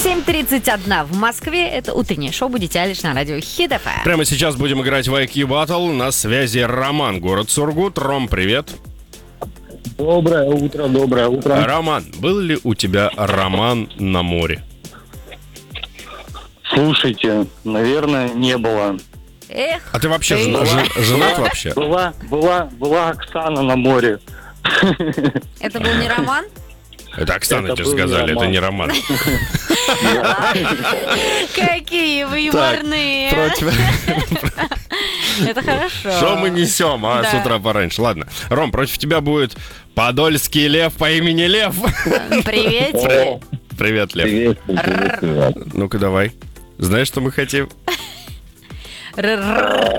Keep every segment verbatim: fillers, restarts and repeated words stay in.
семь тридцать один в Москве. Это утреннее шоу «Будете Алиш» на радио Хит эф эм. Прямо сейчас будем играть в ай кью Battle. На связи Роман, город Сургут. Ром, привет. Доброе утро, доброе утро. Роман, был ли у тебя роман на море? Слушайте, наверное, не было. Эх, А ты вообще ты. жена- жен- женат вообще? Была, была, была Оксана на море. Это был не роман? Это Оксана Это тебе был не сказали, это роман. не роман. Какие вы юморные. Это хорошо. Что мы несем, а, Да. с утра пораньше? Ладно. Ром, против тебя будет подольский лев по имени Лев. Привет О, тебе. Привет, Лев. приветствую, приветствую вас. Ну-ка, давай. Знаешь, что мы хотим? Р-р.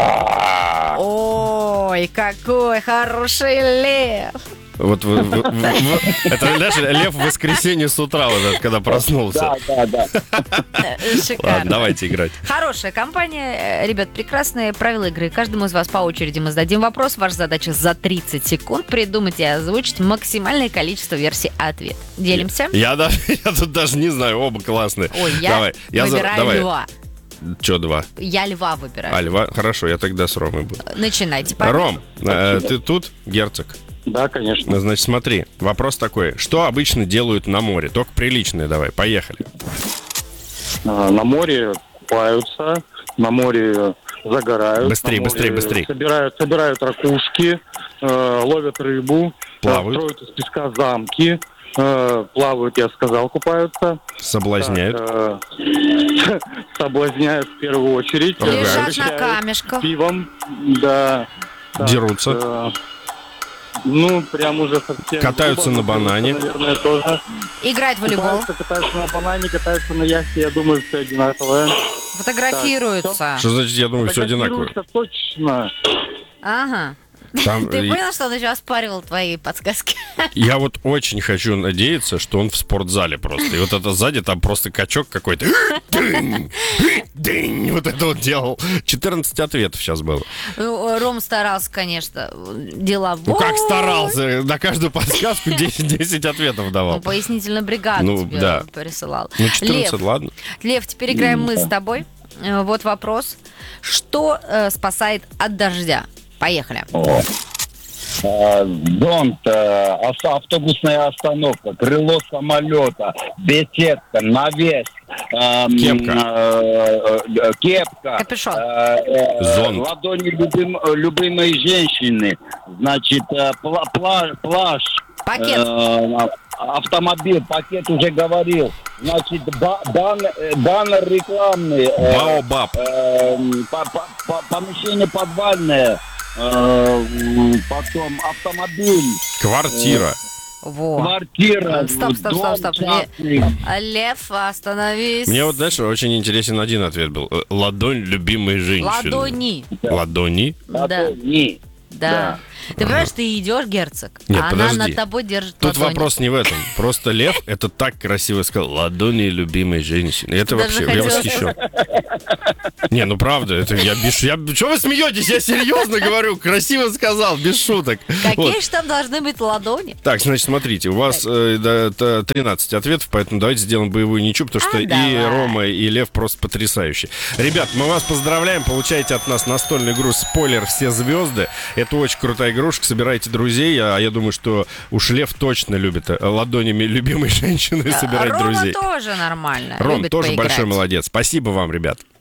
Ой, какой хороший лев. Вот в- в- в- в- это, знаешь, Лев в воскресенье с утра, вот этот, когда проснулся. Да, да, да. Э, Шикарно. Ладно, давайте играть. Хорошая компания. Э, Ребят, прекрасные правила игры. Каждому из вас по очереди мы зададим вопрос. Ваша задача за тридцать секунд придумать и озвучить максимальное количество версий ответа. Делимся? Я, даже, я тут даже не знаю, оба классные. Ой, я давай, я за- выбираю давай. льва. Че, два? Я льва выбираю. А, льва? Хорошо, я тогда с Ромой буду. Начинайте. папа. Ром, э, ты тут, герцог? Да, конечно. Ну, значит, смотри, вопрос такой. Что обычно делают на море? Только приличные давай, поехали. А, На море купаются, на море загорают. Быстрей, на море быстрей, быстрей. Собирают, собирают ракушки, э, ловят рыбу, Плавают. э, строят из песка замки, э, плавают, я сказал, купаются. Соблазняют. Так, э, соблазняют в первую очередь. Ругают. Лежат на Угощают камешках. Пивом, да. Так, Дерутся. э, Ну, прям уже совсем... Катаются на банане. Наверное, тоже. Играть в волейбол. Катаются, катаются на банане, катаются на яхте, я думаю, все одинаковое. Фотографируются. Что значит, я думаю, все одинаково? Фотографируются точно. Ага. Там, Ты э, понял, что он еще оспаривал твои подсказки? Я вот очень хочу надеяться, что он в спортзале просто. И вот это сзади там просто качок какой-то. Дынь, дынь, вот это вот делал. четырнадцать ответов сейчас было. Ну, Ром старался, конечно, деловой. Ну как старался? На каждую подсказку десять, десять ответов Он давал. пояснительную бригаду Ну, тебе да. присылал. Ну четырнадцать, Лев, ладно. Лев, теперь играем мы с тобой. Э, Вот вопрос. Что э, спасает от дождя? Поехали. Э, Зонт, э, ос- автобусная остановка, крыло самолета, беседка, навес, эм, Кепка. э, э, кепка, Капюшон. э, э, Зонт. ладони любим- э, любимой женщины, значит, э, пла- пла- плащ, Пакет. э, автомобиль, пакет уже говорил, значит, ба- бан- э, баннер рекламный, э, Баобаб. эм, по- по- по- помещение подвальное, э, потом автомобиль, Квартира. Во. квартира, Стоп, стоп, дом стоп, стоп. частный. А, Лев, остановись. Мне вот, знаешь, очень интересен один ответ был. Э, Ладонь любимой женщины. Ладони. Ладони? Да, Ладони. да. Ты понимаешь, ты идешь, герцог, Нет, а подожди. она над тобой держит Тут ладони. вопрос не в этом. Просто Лев это так красиво сказал. Ладони любимой женщины. Это Даже вообще, я хотела восхищен. Не, ну правда, это я без ш- я Чего вы смеетесь? Я серьезно говорю, красиво сказал, без шуток. Какие Вот. же там должны быть ладони? Так, значит, смотрите, у вас э, да, та- тринадцать ответов, поэтому давайте сделаем боевую ничью, потому что А, и давай. Рома, и Лев просто потрясающие. Ребят, мы вас поздравляем, получаете от нас настольную игру «Спойлер. Все звезды». Это очень крутая игрушка, собирайте друзей, а я думаю, что уж Лев точно любит э, ладонями любимой женщины собирать Рома друзей. тоже нормально. Ром любит тоже поиграть. большой молодец. Спасибо вам, ребят.